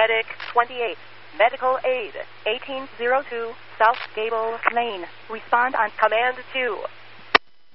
Medic 28. Medical aid 1802 South Gable Lane. Respond on Command 2.